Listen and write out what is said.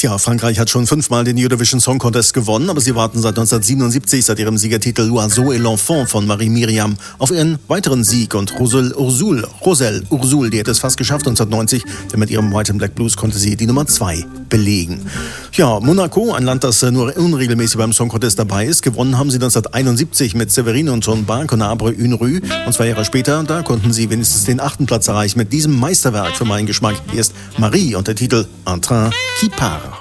Tja, Frankreich hat schon 5-mal den Eurovision Song Contest gewonnen, aber sie warten seit 1977, seit ihrem Siegertitel L'Oiseau et l'Enfant von Marie-Myriam, auf ihren weiteren Sieg. Und Roselle Ursule, die hätte es fast geschafft 1990, denn mit ihrem White and Black Blues konnte sie die Nummer 2 belegen. Ja, Monaco, ein Land, das nur unregelmäßig beim Song Contest dabei ist. Gewonnen haben sie 1971 mit Séverine und John Bar, Conabre, Une Rue. Und 2 Jahre später, da konnten sie wenigstens den 8. Platz erreichen mit diesem Meisterwerk für meinen Geschmack. Hier ist Marie und der Titel Un train qui part.